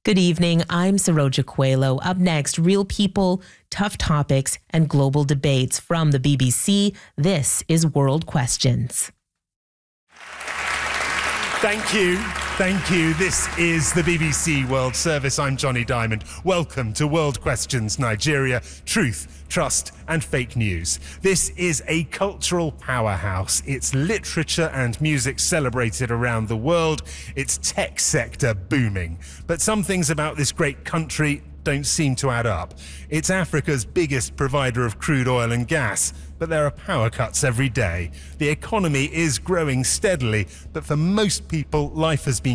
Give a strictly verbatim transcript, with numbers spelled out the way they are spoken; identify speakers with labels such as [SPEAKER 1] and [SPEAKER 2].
[SPEAKER 1] Good evening. I'm Saroja Coelho. Up next, real people, tough topics, and global debates from the B B C. This is World Questions.
[SPEAKER 2] Thank you. Thank you. This is the B B C World Service. I'm Johnny Diamond. Welcome to World Questions Nigeria. Truth, trust, and fake news. This is a cultural powerhouse. Its literature and music celebrated around the world. Its tech sector booming. But some things about this great country don't seem to add up. It's Africa's biggest provider of crude oil and gas, but there are power cuts every day. The economy is growing steadily, but for most people, life has been